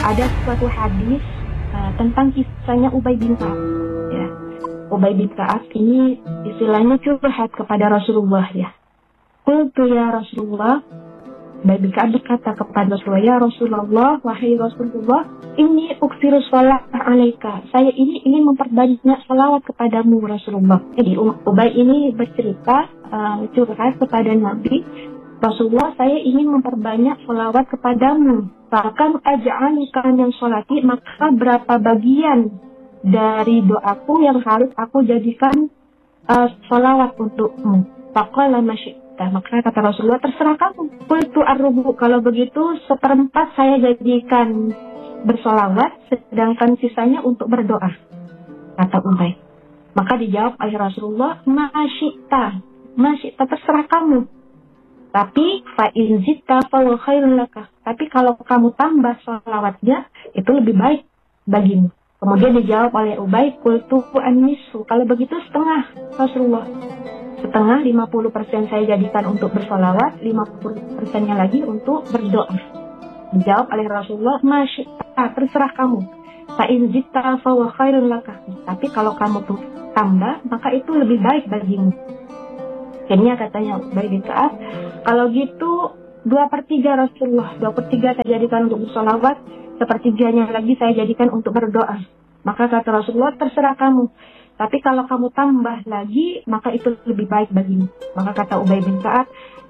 ada suatu hadis tentang kisahnya Ubay bin Ka'ab. Ya. Ubay bin Ka'ab ini istilahnya curhat kepada Rasulullah ya. Qultu ya Rasulullah, Ubay bin Ka'ab berkata kepada Rasulullah, ya Rasulullah, wahai Rasulullah, ini uksiru sholat alaika. Saya ini ingin memperbanyak sholawat kepadamu Rasulullah. Jadi Ubay ini bercerita curhat kepada Nabi, Rasulullah, saya ingin memperbanyak sholawat kepadamu. Bahkan aj'aluka min sholati, maka berapa bagian dari doaku yang harus aku jadikan sholawat untukmu. Faqala ma syi'ta, maka kata Rasulullah, terserah kamu. Qultu ar-rubu, kalau begitu 1/4 saya jadikan bersolawat, sedangkan sisanya untuk berdoa, kata Ubay. Maka dijawab oleh Rasulullah, ma syi'ta, terserah kamu. Tapi fa'in zitta fa khairun laka. Tapi kalau kamu tambah sholawatnya, itu lebih baik bagimu. Kemudian dijawab oleh Ubay, qultu an-nisfu, kalau begitu setengah Rasulullah. Setengah, 50% saya jadikan untuk bersolawat, 50%-nya lagi untuk berdoa. Dijawab oleh Rasulullah, masyi'ta, terserah kamu. Fa'in zitta fa khairun laka. Tapi kalau kamu tuh tambah, maka itu lebih baik bagimu. Akhirnya katanya Ubay bin Ka'ab, kalau gitu 2/3 Rasulullah, 2/3 saya jadikan untuk bersolawat, 1/3-nya lagi saya jadikan untuk berdoa. Maka kata Rasulullah, terserah kamu. Tapi kalau kamu tambah lagi, maka itu lebih baik bagimu. Maka kata Ubay bin Ka'ab,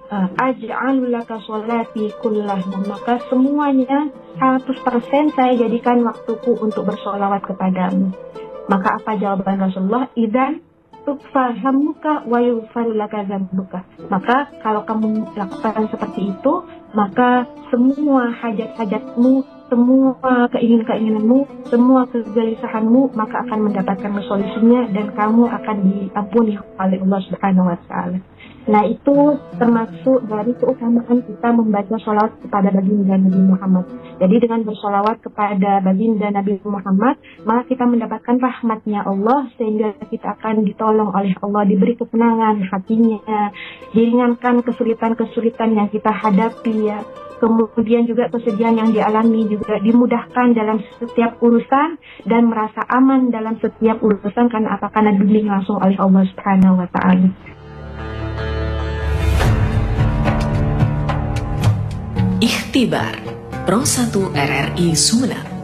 aj'alu laka sholati kullahu, maka semuanya 100% saya jadikan waktuku untuk bersolawat kepadamu. Maka apa jawaban Rasulullah? Idzan tukfahamuka wa yughfaru laka dzambuka. Maka kalau kamu lakukan seperti itu, maka semua hajat-hajatmu, semua keinginan-keinginanmu, semua kegelisahanmu, maka akan mendapatkan solusinya dan kamu akan diampuni oleh Allah Subhanahu wa taala. Nah, itu termasuk dari keutamaan kita membaca sholawat kepada baginda Nabi Muhammad. Jadi dengan bersolawat kepada baginda Nabi Muhammad, maka kita mendapatkan rahmatnya Allah, sehingga kita akan ditolong oleh Allah, diberi ketenangan hatinya, diringankan kesulitan-kesulitan yang kita hadapi ya. Kemudian juga kesedihan yang dialami juga dimudahkan dalam setiap urusan dan merasa aman dalam setiap urusan karena karena dibimbing langsung oleh Allah Subhanahu wa taala. Ikhtibar Pro 1 RRI Sumeneb.